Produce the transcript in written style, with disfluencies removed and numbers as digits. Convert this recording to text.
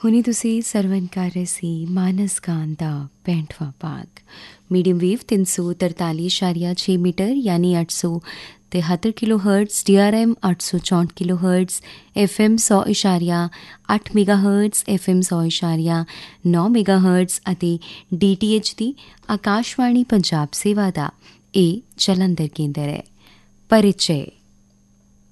ਹੁਣੇ ਤੁਸੀਂ ਸਰਵਨ ਕਰ ਰਹੇ ਸੀ ਮਾਨਸ ਗਾਨ ਦਾ 65ਵਾਂ ਭਾਗ। ਮੀਡੀਅਮ ਵੇਵ 343.6 ਮੀਟਰ ਯਾਨੀ 873 kilo hertz, DRM 864 kilo hertz, FM 100.8 mega hertz, FM 100.9 mega hertz ਅਤੇ DTH ਦੀ ਆਕਾਸ਼ਵਾਣੀ ਪੰਜਾਬ ਸੇਵਾ ਦਾ ਇਹ ਜਲੰਧਰ ਕੇਂਦਰ ਹੈ। परिचय।